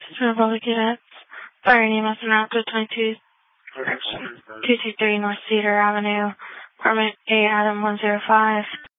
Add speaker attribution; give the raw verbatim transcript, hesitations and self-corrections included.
Speaker 1: Republic Cadets. Fire name as an outfit twenty-two two two three North Cedar Avenue, apartment A, Adam one zero five.